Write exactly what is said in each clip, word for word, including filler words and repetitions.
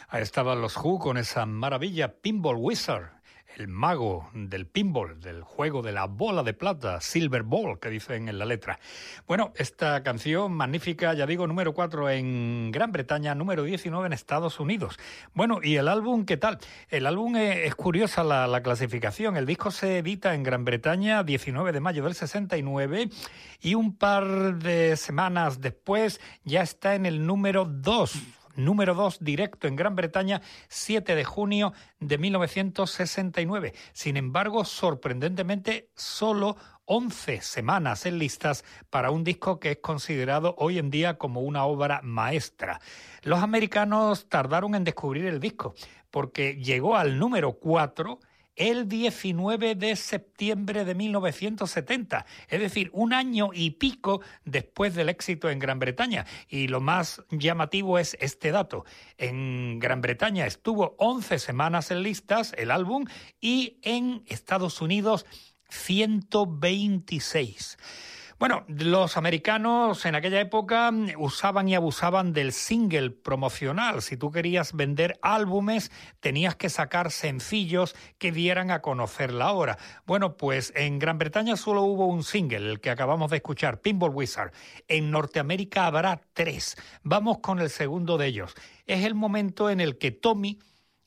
Ahí estaban los Who con esa maravilla, Pinball Wizard, el mago del pinball, del juego de la bola de plata, Silver Ball, que dicen en la letra. Bueno, esta canción magnífica, ya digo, número cuatro en Gran Bretaña, número diecinueve en Estados Unidos. Bueno, ¿y el álbum qué tal? El álbum es, es curiosa la, la clasificación. El disco se edita en Gran Bretaña diecinueve de mayo del sesenta y nueve y un par de semanas después ya está en el número dos. Número dos directo en Gran Bretaña, siete de junio de mil novecientos sesenta y nueve. Sin embargo, sorprendentemente, solo once semanas en listas para un disco que es considerado hoy en día como una obra maestra. Los americanos tardaron en descubrir el disco, porque llegó al número cuatro el diecinueve de septiembre de mil novecientos setenta, es decir, un año y pico después del éxito en Gran Bretaña. Y lo más llamativo es este dato. En Gran Bretaña estuvo once semanas en listas el álbum y en Estados Unidos ciento veintiséis. Bueno, los americanos en aquella época usaban y abusaban del single promocional. Si tú querías vender álbumes, tenías que sacar sencillos que dieran a conocer la obra. Bueno, pues en Gran Bretaña solo hubo un single, el que acabamos de escuchar, Pinball Wizard. En Norteamérica habrá tres. Vamos con el segundo de ellos. Es el momento en el que Tommy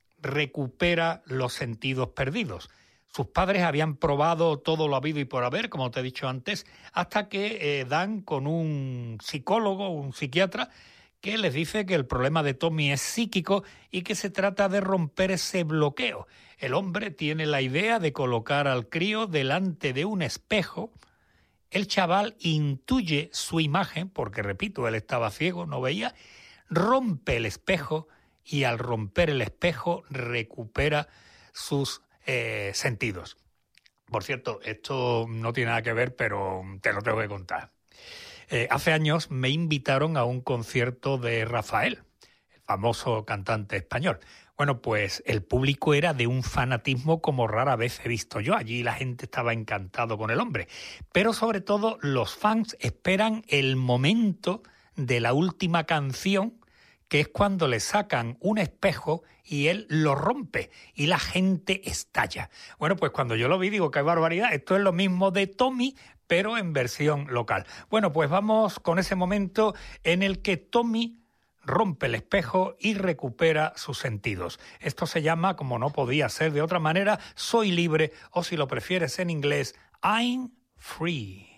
recupera los sentidos perdidos. Sus padres habían probado todo lo habido y por haber, como te he dicho antes, hasta que eh, dan con un psicólogo, un psiquiatra, que les dice que el problema de Tommy es psíquico y que se trata de romper ese bloqueo. El hombre tiene la idea de colocar al crío delante de un espejo. El chaval intuye su imagen, porque repito, él estaba ciego, no veía, rompe el espejo y al romper el espejo recupera sus Eh, sentidos. Por cierto, esto no tiene nada que ver, pero te lo tengo que contar. Eh, hace años me invitaron a un concierto de Rafael, el famoso cantante español. Bueno, pues el público era de un fanatismo como rara vez he visto yo. Allí la gente estaba encantado con el hombre. Pero sobre todo los fans esperan el momento de la última canción, que es cuando le sacan un espejo y él lo rompe y la gente estalla. Bueno, pues cuando yo lo vi digo, qué barbaridad, esto es lo mismo de Tommy, pero en versión local. Bueno, pues vamos con ese momento en el que Tommy rompe el espejo y recupera sus sentidos. Esto se llama, como no podía ser de otra manera, Soy Libre, o si lo prefieres en inglés, I'm Free.